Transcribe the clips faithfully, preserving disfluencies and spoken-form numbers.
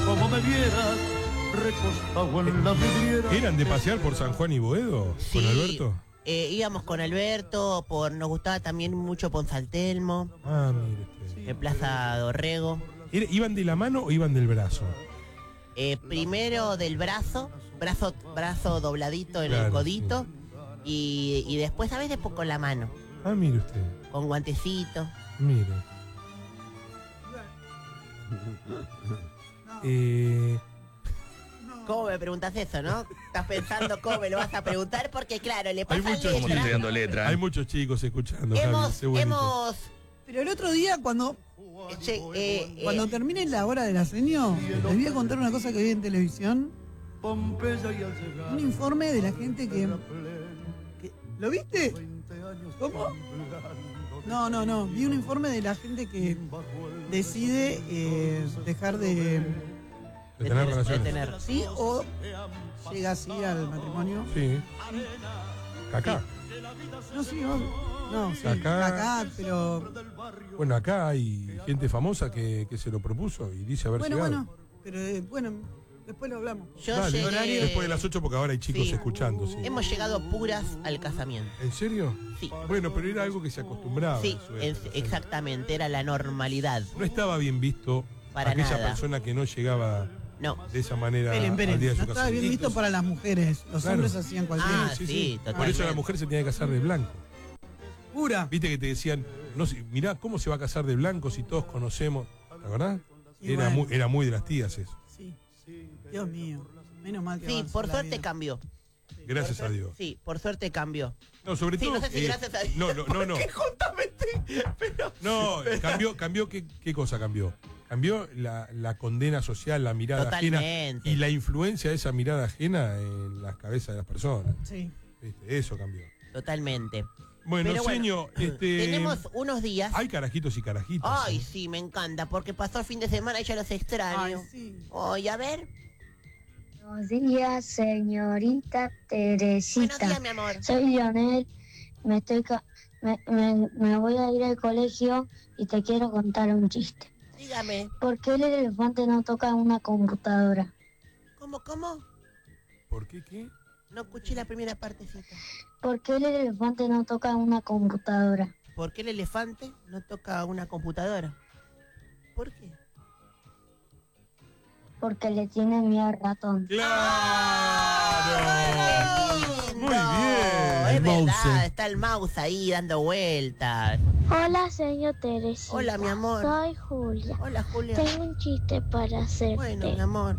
como me vieras recostado en la vidriera. ¿Eran de pasear por San Juan y Boedo Sí, con Alberto? Eh, íbamos con Alberto, por nos gustaba también mucho Ponzaltelmo, Ah, mire usted. en Plaza Dorrego. ¿Era- ¿Iban de la mano o iban del brazo? Eh, primero del brazo, brazo, brazo dobladito en Claro, el codito, y, y después a veces con la mano, Ah, mire usted. con guantecito. Mire. Eh, ¿Cómo me preguntas eso, no? Estás pensando cómo me lo vas a preguntar, porque claro, le hay pasa muchos letra. chicos, dando letra. hay muchos chicos escuchando. Javi, Hemos, sé bonito. hemos, Pero el otro día, cuando, eh, che, eh, eh, cuando termine la hora de la seño, les voy a contar una cosa que vi en televisión. Pompeya y al llegar Un informe de la gente que... que- ¿Lo viste? ¿Cómo? No, no, no. Vi un informe de la gente que decide eh, dejar de... De tener de relaciones. tener. ¿Sí? O llega así al matrimonio. Sí. Cacá. No, sí, obvio. No, sí. Acá- Acá, pero... Bueno, acá hay gente famosa que, que se lo propuso y dice haber Bueno, llegado. bueno. Pero eh, bueno, después lo hablamos. yo Dale, llegué- después de las ocho porque ahora hay chicos Sí. escuchando. Sí. Hemos llegado puras al casamiento. ¿En serio? Sí, Bueno, pero era algo que se acostumbraba. sí, en su época, es- ¿sí? exactamente, era la normalidad. No estaba bien visto Para aquella nada. persona que no llegaba No. de esa manera Esperen, al día esperen. de No su estaba casamiento. bien visto para las mujeres. Los Claro. hombres hacían cualquier... Ah, sí, Por eso totalmente. la mujer se tenía que casar de blanco. Pura. Viste que te decían, no sé, mirá cómo se va a casar de blanco si todos conocemos. ¿La verdad? Y Era, bueno. muy, era muy de las tías eso. Sí. Dios mío. Menos mal que Sí, avanzó por la suerte vida. cambió. Gracias a Dios. Sí, por suerte cambió. No, sobre Sí, todo. no sé si eh, gracias a Dios. No, no, no, no. porque justamente, pero... No, cambió, cambió qué, qué cosa cambió. Cambió la, la condena social, la mirada ajena Totalmente. y la influencia de esa mirada ajena en las cabezas de las personas. Sí. ¿Viste? Eso cambió. Totalmente. Bueno, Pero bueno, señor, este, Tenemos unos días. hay carajitos y carajitas. Ay, ¿eh? sí, me encanta, porque pasó el fin de semana y ya los extraño. Ay, sí. Ay, a ver. Buenos días, señorita Teresita. Buenos días, mi amor. Soy Lionel. Me, estoy ca- me, me- me voy a ir al colegio y te quiero contar un chiste. Dígame. ¿Por qué el elefante no toca una computadora? ¿Cómo, cómo? ¿Por qué qué? No escuché la primera partecita. ¿Por qué el elefante no toca una computadora? ¿Por qué el elefante no toca una computadora? ¿Por qué? Porque le tiene miedo al ratón. ¡Claro! Muy bien. Es El verdad, mouse. está el mouse ahí dando vueltas. Hola, señor Teresita. Hola, mi amor. Soy Julia. Hola, Julia. Tengo un chiste para hacerte. Bueno, mi amor.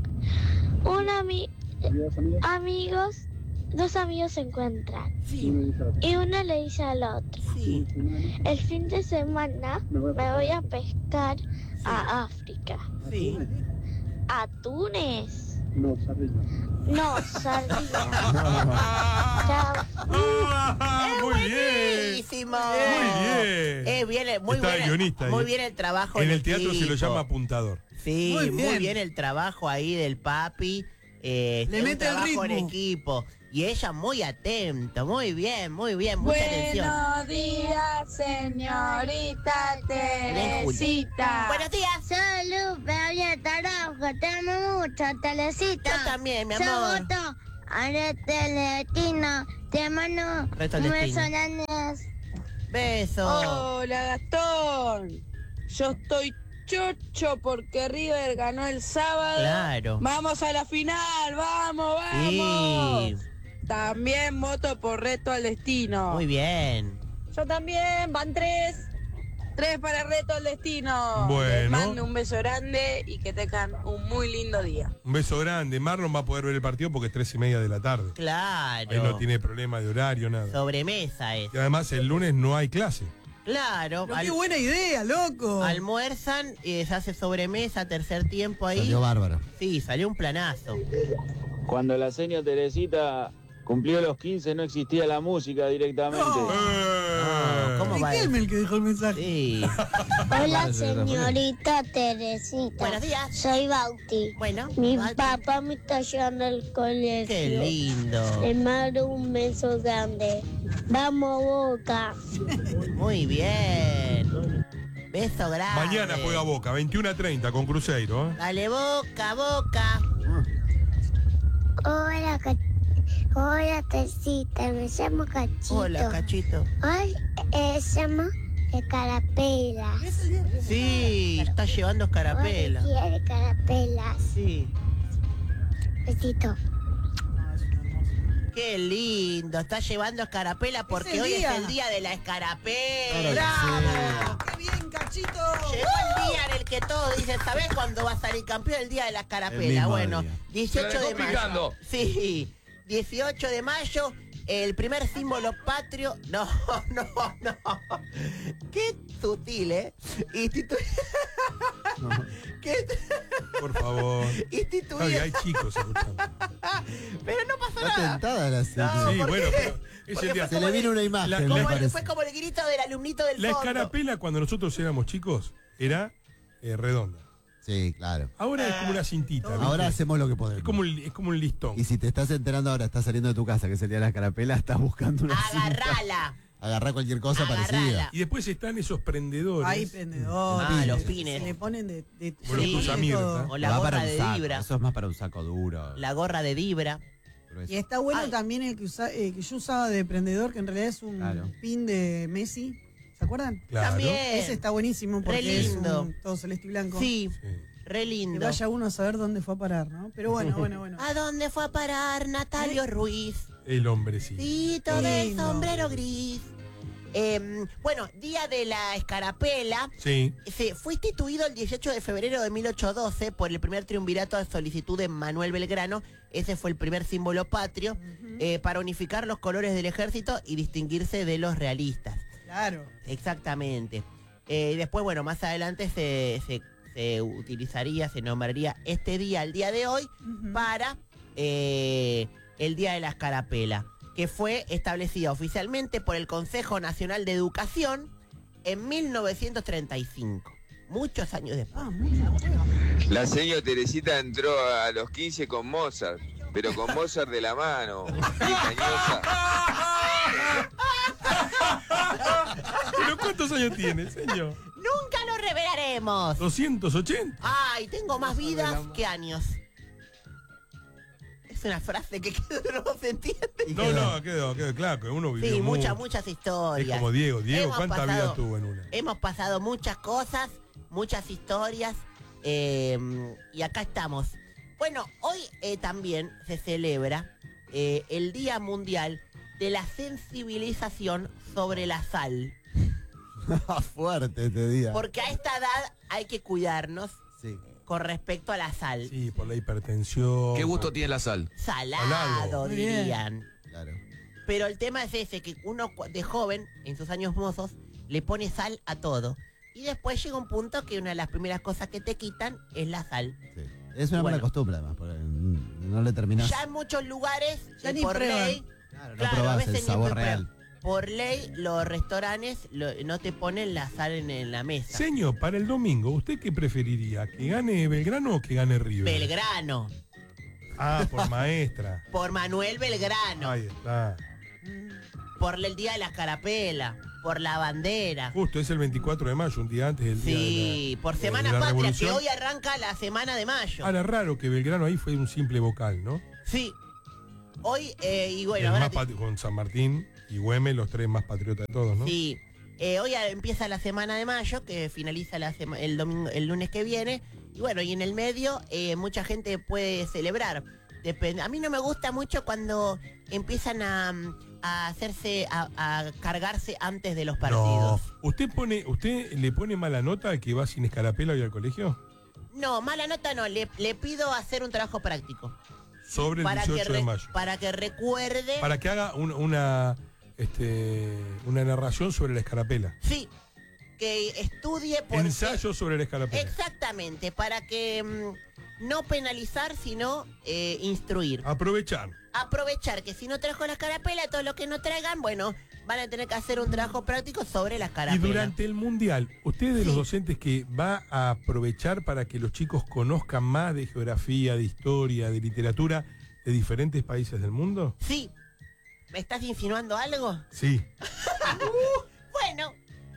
Un ami- amigos, dos amigos se encuentran Sí, y uno le dice al otro, sí. el fin de semana me voy a pescar a África. Sí. ¿A Túnez? No, sardina. No, sardina. Chao. Ah, muy bien. Buenísimo. Muy bien. Es bien, muy Está bien. guionista ahí. Muy bien el trabajo. En del el teatro se lo equipo. llama apuntador. Sí, Muy muy bien. bien. el trabajo ahí del papi. Eh, Le un mete el trabajo en ritmo. equipo. Y ella muy atenta, muy bien, muy bien, mucha atención. Buenos días, señorita Teresita. Buenos días. Soy Lupe, había trabajo, te amo mucho, Teresita. Yo también, mi amor. Soboto, Arete Letino, te mando Reto un al beso destino. grandes. Beso. Hola, Gastón. Yo estoy chocho porque River ganó el sábado. Claro. Vamos a la final, vamos, vamos. Sí, También voto por Reto al Destino. muy bien. Yo también, van tres. Tres para Reto al Destino. Bueno. Les mando un beso grande y que tengan un muy lindo día. Un beso grande. Marlon va a poder ver el partido porque es tres y media de la tarde. Claro. Ahí no tiene problema de horario, nada. Sobremesa es. Y además el lunes no hay clase. Claro. Pero al- qué buena idea, loco. almuerzan, eh, se hace sobremesa, tercer tiempo ahí. Salió bárbaro. Sí, salió un planazo. Cuando la señora Teresita cumplió los quince no existía la música directamente. No. Eh. ¿Cómo va? Riquelme el que dejó el mensaje. Sí. Hola, señorita Teresita. Buenos días. Soy Bauti. Bueno. Mi Bauti. papá me está llevando al colegio. Qué lindo. Le mando un beso grande. Vamos, Boca. Muy bien. Beso grande. Mañana juega Boca, veintiuno a treinta con Cruzeiro. ¿eh? Dale, Boca, Boca. Hola, Ca- hola, Tecita, me llamo Cachito. Hola, Cachito. Hoy eh, llamo Escarapela. Sí, está llevando escarapela. Hoy quiere carapelas. Sí. Besito. Qué lindo, está llevando escarapela porque el hoy día. es el día de la escarapela. ¡Bravo! ¡Qué bien, Cachito! Llegó el día en el que todos dicen, ¿sabés cuándo va a salir campeón? El día de la El escarapela. mismo Bueno, día. dieciocho Se la de dejó mayo. picando. Sí, dieciocho de mayo, el primer símbolo patrio. No, no, no. Qué sutil, ¿eh? Institu... ¿Qué? Por favor. Instituido. Ay, hay chicos escuchando. Pero no pasó Está nada. tentada la No, señora. Sí, ¿por bueno, qué? pero es Porque el día. fue Se le vino una imagen, La- me Como el- parece. fue como el grito del alumnito del La fondo. escarapela cuando nosotros éramos chicos era eh, redonda. Sí, claro. Ahora es como una cintita. ¿viste? Ahora hacemos lo que podemos. es como, un, es como un listón. Y si te estás enterando ahora, estás saliendo de tu casa, que sería la escarapela, estás buscando una cinta. Agarrala. Agarrá cualquier cosa Agarrala. parecida. Y después están esos prendedores. Hay prendedores. Ah, los pines. Se le ponen de, de, Con los sí, cruzamientos, de todo. ¿eh? O la Va gorra para un de saco, Dibra. Eso es más para un saco duro. La gorra de Dibra. grueso. Y está bueno Ay. también el que, usa, eh, que yo usaba de prendedor, que en realidad es un Claro. pin de Messi. ¿Se acuerdan? Claro. También. Ese está buenísimo porque Re lindo. es un todo celeste y blanco. Sí, Sí. re Que lindo. vaya uno a saber dónde fue a parar, ¿no? Pero bueno, bueno, bueno. ¿A dónde fue a parar Natalio Ruiz? El hombre sí. Cito Qué de lindo. sombrero gris. Em, bueno, día de la escarapela. Sí. Se fue instituido el dieciocho de febrero de mil ochocientos doce por el primer triunvirato de solicitud de Manuel Belgrano. Ese fue el primer símbolo patrio eh, para unificar los colores del ejército y distinguirse de los realistas. Claro. Exactamente. Eh, y después, bueno, más adelante se, se, se utilizaría, se nombraría este día, el día de hoy, Ujú. para eh, el Día de la Escarapela, que fue establecida oficialmente por el Consejo Nacional de Educación en mil novecientos treinta y cinco. Muchos años después. Ah, mucho juego. La señora Teresita entró a los quince con Mozart, pero con Mozart de la mano, vieja ñosa. ¿Pero cuántos años tiene, señor? Nunca lo revelaremos. doscientos ochenta. Ay, tengo más vidas que años. Es una frase que no se entiende. No, no, quedó, quedó claro que uno vivió Sí, mucho. muchas, muchas Es historias. como Diego. Diego, Hemos ¿cuántas pasado- vidas tuvo en una? Hemos pasado muchas cosas, muchas historias, eh, y acá estamos. Bueno, hoy eh, también se celebra eh, el Día Mundial de la Sensibilización sobre la Sal. Fuerte este día. Porque a esta edad hay que cuidarnos Sí. con respecto a la sal. Sí, por la hipertensión. ¿Qué gusto tiene la sal? Salado, Salado. Muy bien. dirían. Claro. Pero el tema es ese, que uno cu- de joven, en sus años mozos, le pone sal a todo. Y después llega un punto que una de las primeras cosas que te quitan es la sal. Sí. Es una Bueno. mala costumbre, además, porque mm, no le terminás. Ya en muchos lugares, Ya y ni por prueban. ley, Claro, no claro, a probás veces el ni sabor prueban. real. Por ley, los restaurantes lo- no te ponen la sal en, en la mesa. Señor, para el domingo, ¿usted qué preferiría? ¿Que gane Belgrano o que gane River? Belgrano, Ah, por maestra. por Manuel Belgrano, Ahí está. por el Día de la Escarapela, por la bandera. Justo, es el veinticuatro de mayo, un día antes del día Sí, de la, por de Semana la Patria, que Revolución. hoy arranca la Semana de Mayo. Ahora, raro que Belgrano ahí fue un simple vocal, ¿no? Sí. Hoy, eh, y bueno, El ahora más te- patri- con San Martín y Güemes, los tres más patriotas de todos, ¿no? sí. Eh, hoy a- empieza la Semana de Mayo, que finaliza la sema- el domingo, el lunes que viene. Y bueno, y en el medio eh, mucha gente puede celebrar. Depende. A mí no me gusta mucho cuando empiezan a, a hacerse, a, a cargarse antes de los No. partidos. ¿Usted pone, usted le pone mala nota al que va sin escarapela hoy al colegio? No, mala nota no. Le, le pido hacer un trabajo práctico. Sobre el Para que, dieciocho de re- mayo. para que recuerde. Para que haga un- una, este, una narración sobre la escarapela. Sí. Que estudie por Ensayo sobre la escarapela. Exactamente, para que mm, no penalizar, sino eh, instruir. Aprovechar. Aprovechar que si no trajo la escarapela, todo lo que no traigan, bueno, van a tener que hacer un trabajo práctico sobre la Y escarapela. durante el mundial, ¿usted de los Sí. docentes que va a aprovechar para que los chicos conozcan más de geografía, de historia, de literatura de diferentes países del mundo? Sí. ¿Me estás insinuando algo? Sí. Bueno, Y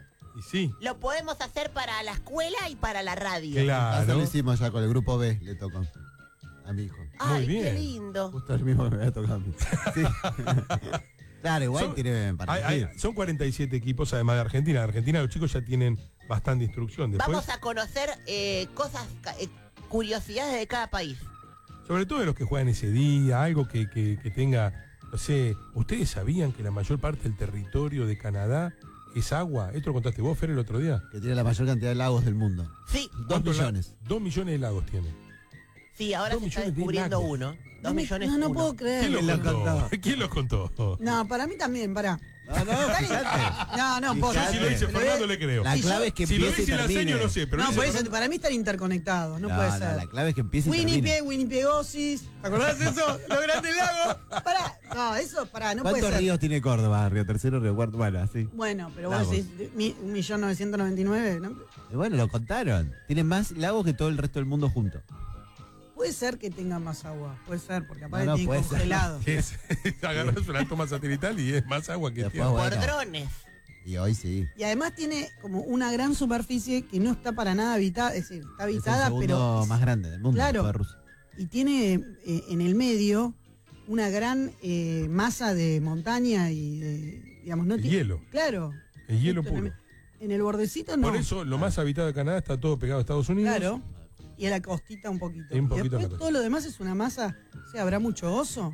sí. Lo podemos hacer para la escuela y para la radio. Claro. Eso lo hicimos ya con el grupo B, le tocó a mi hijo. Ay, Muy qué bien. lindo. Justo el mismo que me había tocado a mí. Sí. Claro, igual Son- tiene para Hay- hay- elegir. son cuarenta y siete equipos, además de Argentina. En Argentina los chicos ya tienen bastante instrucción. Después, Vamos a conocer eh, cosas, ca- eh, curiosidades de cada país. sobre todo de los que juegan ese día, algo que, que- que tenga, no sé, ¿ustedes sabían que la mayor parte del territorio de Canadá es agua? Esto lo contaste vos, Fer, el otro día. Que tiene la mayor cantidad de lagos del mundo. Sí, Dos ¿Cuántos la- millones. Dos millones de lagos tiene. sí, ahora Dos se está millones de descubriendo lagos. uno. Dos No, me- millones no, no uno. puedo creer. ¿Quién los lo contó? contó? ¿Quién los contó? No, para mí también, para. No, no, fíjate. No, no, Fíjate. posta. Yo si lo dice Pero Fernando es- le creo. La Si clave yo- es que Si lo empiece y dice la termine. seño no sé, pero No, dice por eso, Fernando- para mí están interconectados, no, No, puede no, ser. la clave es que empiece y termine. Winnipeg, Winnipegosis, ¿te acordás de eso? Los grandes lagos. Pará, no, eso, pará, no puede ¿Cuántos ser. ríos tiene Córdoba? Río Tercero, Río Cuarto, bueno, así. Bueno, pero vos Lagos. decís, mi- un millón novecientos noventa y nueve, ¿no? Y bueno, lo contaron. Tiene más lagos que todo el resto del mundo junto. Puede ser que tenga más agua, puede ser, porque aparte No, no, tiene puede ser. congelado. Es, agarras una toma satelital y es más agua que Después, tierra. bueno. Por drones. Y hoy sí. Y además tiene como una gran superficie que no está para nada habitada, es decir, está Es el habitada, segundo pero... más grande del mundo. Claro. después de Rusia. Y tiene eh, en el medio una gran eh, masa de montaña y de, digamos, no El tiene... hielo. Claro. El hielo Justo en puro. el- En el bordecito no. Por eso lo más habitado de Canadá está todo pegado a Estados Unidos. Claro. Y a la costita un poquito. Y un Y poquito a la después costa. todo lo demás es una masa. O sea, ¿habrá mucho oso?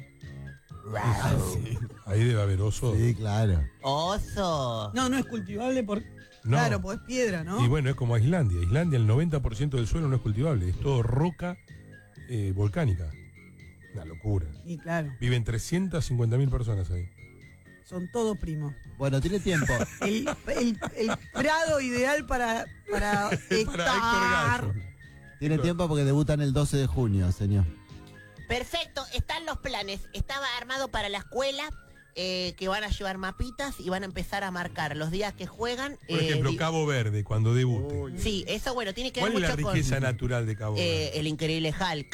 Sí, ahí debe haber oso. Sí, claro. Oso. No, no es cultivable por... No. Claro, pues es piedra, ¿no? Y bueno, es como Islandia. Islandia, el noventa por ciento del suelo no es cultivable, es todo roca eh, volcánica. Una locura. Y claro, Viven trescientas cincuenta mil personas ahí. son todos primos. Bueno, tiene tiempo. El, el, el prado ideal para, para Para Héctor estar. Gallo. Tiene tiempo porque debutan el doce de junio, señor. Perfecto, están los planes. Estaba armado para la escuela, eh, que van a llevar mapitas y van a empezar a marcar los días que juegan. Por eh, ejemplo, di- Cabo Verde, cuando debute. Sí, eso bueno, tiene que ver ¿Cuál es la mucho con riqueza natural de Cabo Verde? eh, el increíble Hulk.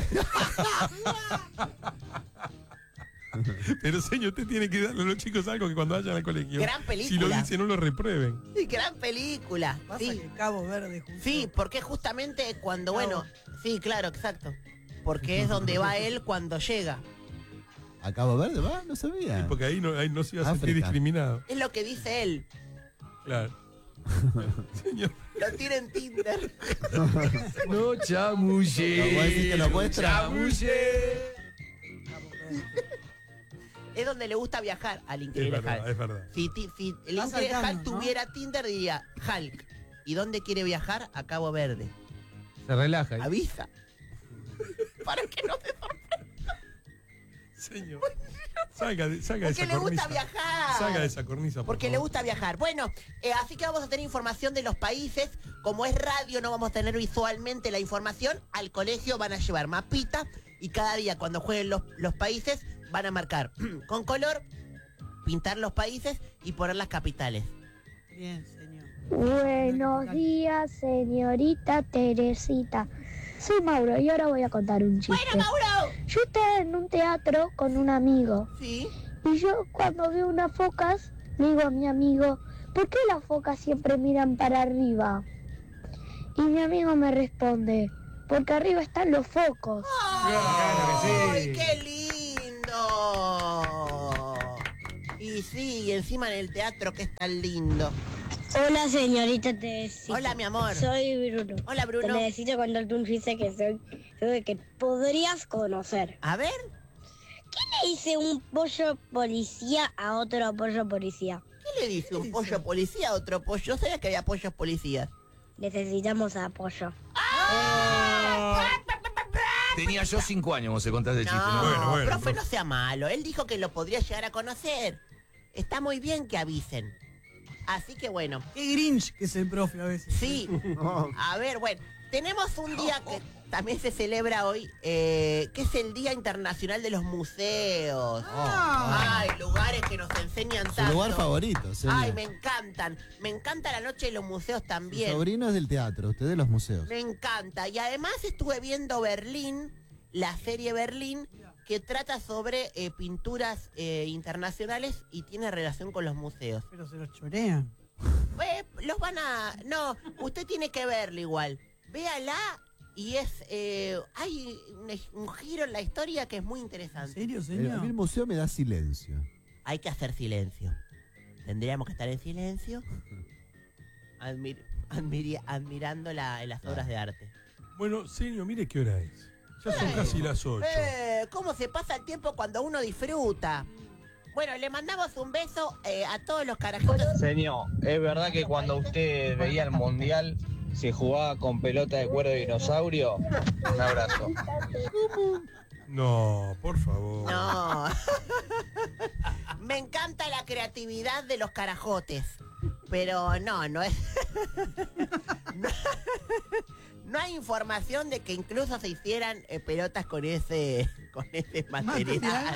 Pero señor, usted tiene que darle a los chicos algo que cuando vayan al colegio, Gran si película. lo dicen no lo reprueben. Sí, gran película. Pasa Sí, que Cabo Verde justo. sí, porque justamente cuando, Cabo. bueno, sí, claro, exacto. Porque es donde va él cuando llega. ¿A Cabo Verde va? No sabía. Porque ahí no, ahí no se iba a sentir África. discriminado. Es lo que dice él. Claro. Señor. Lo tiene en Tinder. No chamulle. ¿Lo voy a decir que lo muestra? Es donde le gusta viajar al Es increíble verdad, Hulk. es verdad. Si, ti- si el Va increíble saltando, Hulk ¿no? tuviera Tinder, diría Hulk. ¿Y dónde quiere viajar? A Cabo Verde. Se relaja. Avisa. Para que no te Señor. Salga de, salga de Porque esa le gusta cornisa. viajar. Salga de esa cornisa, por Porque le favor. gusta viajar. Bueno, eh, así que vamos a tener información de los países. Como es radio, no vamos a tener visualmente la información. Al colegio van a llevar mapita y cada día cuando jueguen los, los países van a marcar con color, pintar los países y poner las capitales. Bien, señor. Buenos días, señorita Teresita. Soy Mauro y ahora voy a contar un chiste. ¡Bueno, Mauro! Yo estaba en un teatro con un amigo Sí. y yo cuando veo unas focas le digo a mi amigo, ¿por qué las focas siempre miran para arriba? Y mi amigo me responde, porque arriba están los focos. ¡Ay, qué lindo! Y sí, y encima en el teatro que es tan lindo. Hola, señorita Teresita. Hola, mi amor. Soy Bruno. Hola, Bruno. Te necesito contarte un chiste que soy, soy que podrías conocer. A ver, ¿Qué le dice un pollo policía a otro pollo policía? ¿qué le dice un pollo policía a otro pollo? Yo sabía que había pollos policías. Necesitamos apoyo. Tenía yo cinco años cuando se contaste el chiste. No, ¿no? Bueno, bueno, profe, profe. no sea malo. Él dijo que lo podría llegar a conocer. Está muy bien que avisen. Así que bueno, Qué Grinch que es el profe a veces. sí. A ver, bueno, tenemos un día que también se celebra hoy, eh, que es el Día Internacional de los Museos. Ah. Ay, lugares que nos enseñan Su tanto. lugar favorito, señor. Ay, me encantan. Me encanta la noche de los museos Su también. sobrino es del teatro, usted de los museos. Me encanta. Y además estuve viendo Berlín, la serie Berlín, que trata sobre eh, pinturas eh, internacionales y tiene relación con los museos. Pero se los chorean. Eh, los van a... No, usted tiene que verlo igual. Véala y es... Eh, hay un, un giro en la historia que es muy interesante. ¿En serio, El, señor? a mí el museo me da silencio. Hay que hacer silencio. Tendríamos que estar en silencio. Admir, admiri- admirando la, las obras de arte. Bueno, señor, mire qué hora es. Ya son casi las ocho. Eh, ¿Cómo se pasa el tiempo cuando uno disfruta? Bueno, le mandamos un beso eh, a todos los carajitos. Señor, ¿es verdad que cuando usted veía el mundial se jugaba con pelota de cuero de dinosaurio? Un abrazo. No, por favor. No. Me encanta la creatividad de los carajotes. Pero no, no es... no, no hay información de que incluso se hicieran eh, pelotas con ese con ese material.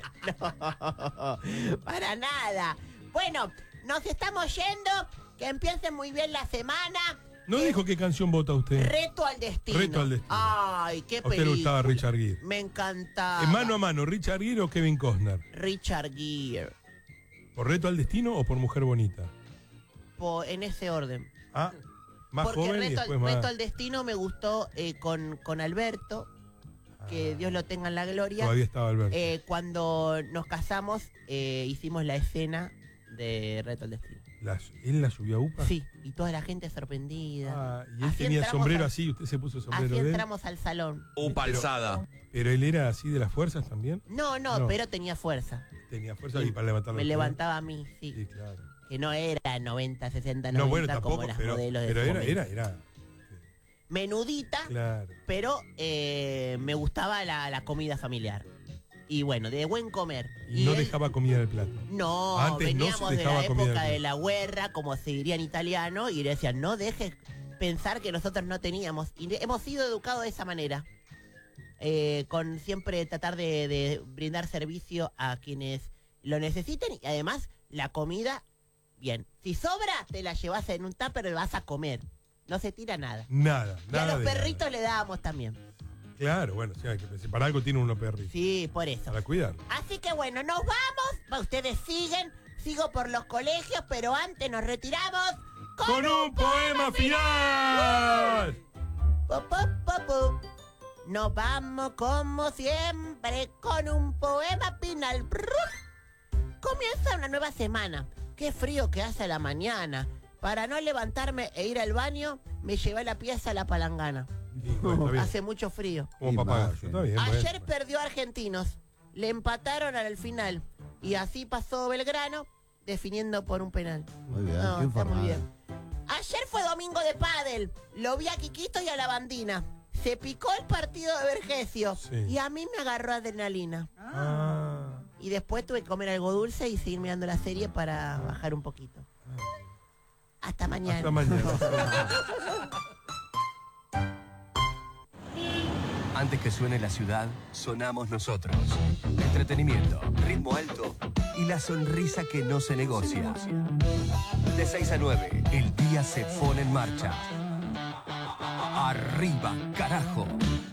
No, para nada. Bueno, nos estamos yendo. Que empiece muy bien la semana. ¿No dijo qué canción vota usted? Reto al destino. Reto al destino. Ay, qué ¿A usted le película. gustaba Richard Gere? Me encantaba. ¿En mano a mano, Richard Gere o Kevin Costner? Richard Gere. ¿Por Reto al Destino o por Mujer Bonita? Po- en ese orden. Ah, más Porque joven y Reto, después Reto más... al Destino me gustó eh, con, con Alberto, que Ah, Dios lo tenga en la gloria. todavía estaba Alberto. Eh, cuando nos casamos, eh, hicimos la escena de Reto al Destino. La- ¿Él la subió a UPA? Sí, y toda la gente sorprendida. Ah, y él Así tenía entramos sombrero a- así, usted se puso Así sombrero de él. entramos al salón. Upa alzada. Pero él era así de las fuerzas también. No, no, No. pero tenía fuerza. Tenía fuerza y para levantar Me los levantaba a mí, sí. Sí, claro. Que no era noventa, sesenta, noventa No, bueno, como tampoco, las pero, modelos de pero su era, momento. era, era, Menudita, claro. pero eh, me gustaba la, la comida familiar. Y bueno, de buen comer. Y, no él- dejaba comida en el plato. No, Antes no veníamos se de la dejaba comida en época el de la guerra, como se diría en italiano, y le decían, no dejes pensar que nosotros no teníamos. Y de- hemos sido educados de esa manera. Eh, con siempre tratar de, de brindar servicio a quienes lo necesiten y además la comida, bien. Si sobra, te la llevas en un tupper y vas a comer. No se tira nada. Nada, Y a nada. los de perritos le dábamos también. nada. Claro, bueno, sí, hay que pensar. Para algo tiene uno perrito. Sí, por eso. Para cuidar. Así que bueno, nos vamos. Va, ustedes siguen. Sigo por los colegios, pero antes nos retiramos ¡Con un poema final! Po, po, po, po. Nos vamos como siempre con un poema final. Brrr. Comienza una nueva semana. Qué frío que hace a la mañana. Para no levantarme e ir al baño, me llevé a la pieza a la palangana. Y, bueno, está bien. Hace mucho frío. Como papagayo. Imagen. Está bien, Ayer bueno. perdió Argentinos. Le empataron al final. Y así pasó Belgrano, definiendo por un penal. Muy bien, No, qué está muy informada. bien. Ayer fue domingo de pádel. Lo vi a Quiquito y a la Bandina. Se picó el partido de Vergesio. Sí. Y a mí me agarró adrenalina. Ah, Y después tuve que comer algo dulce y seguir mirando la serie para bajar un poquito. Hasta mañana. hasta mañana. Antes que suene la ciudad, sonamos nosotros. Entretenimiento, ritmo alto y la sonrisa que no se negocia. De seis a nueve, el día se pone en marcha. Arriba, carajo.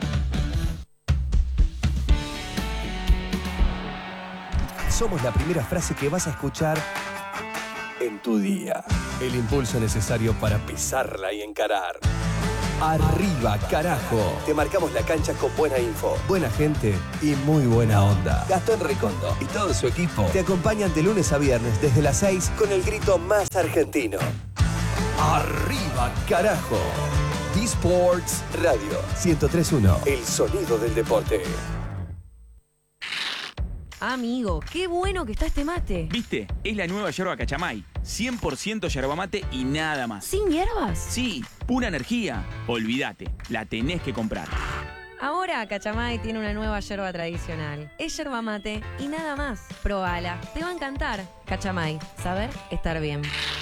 Somos la primera frase que vas a escuchar en tu día. El impulso necesario para pisarla y encarar. Arriba, carajo. Te marcamos la cancha con buena info, buena gente y muy buena onda. Gastón Recondo y todo su equipo te acompañan de lunes a viernes desde las seis con el grito más argentino. Arriba, carajo. D-Sports Radio ciento tres punto uno. El sonido del deporte. Amigo, qué bueno que está este mate. ¿Viste? Es la nueva yerba Cachamay. cien por ciento yerba mate y nada más. ¿Sin hierbas? Sí, pura energía. Olvídate, la tenés que comprar. Ahora Cachamay tiene una nueva yerba tradicional. Es yerba mate y nada más. Probala, te va a encantar. Cachamay, saber estar bien.